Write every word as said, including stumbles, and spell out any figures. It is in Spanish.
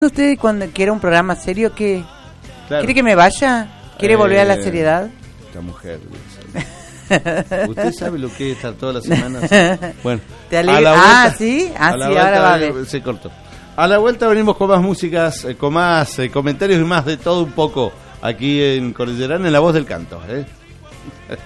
usted cuando quiere un programa serio? ¿Qué? Claro. ¿Quiere que me vaya? ¿Quiere Eh, volver a la seriedad? Esta mujer. ¿Usted sabe lo que es estar todas las semanas? Bueno, ¿Te a alegra? la vuelta, Ah, ¿sí? Ah, a sí, la ahora vuelta va a ver. Se cortó. A la vuelta venimos con más músicas, eh, con más eh, comentarios y más de todo un poco aquí en Cordillerán, en La Voz del Canto, ¿eh?